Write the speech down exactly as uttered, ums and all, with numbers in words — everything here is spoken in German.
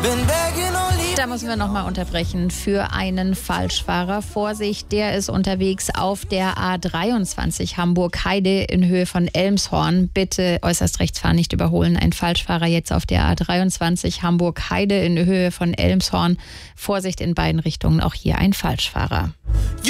Da müssen wir nochmal unterbrechen für einen Falschfahrer. Vorsicht, der ist unterwegs auf der A dreiundzwanzig Hamburg-Heide in Höhe von Elmshorn. Bitte äußerst rechts fahren, nicht überholen. Ein Falschfahrer jetzt auf der A dreiundzwanzig Hamburg-Heide in Höhe von Elmshorn. Vorsicht in beiden Richtungen, auch hier ein Falschfahrer.